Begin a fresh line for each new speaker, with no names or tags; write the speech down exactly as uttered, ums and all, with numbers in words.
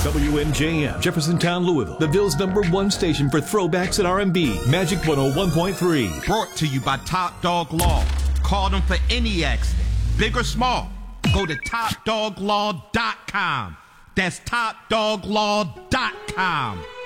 W M J M, Jeffersontown, Louisville, the Ville's number one station for throwbacks and R and B. Magic one oh one point three.
Brought to you by Top Dog Law. Call them for any accident, big or small. Go to top dog law dot com. That's top dog law dot com.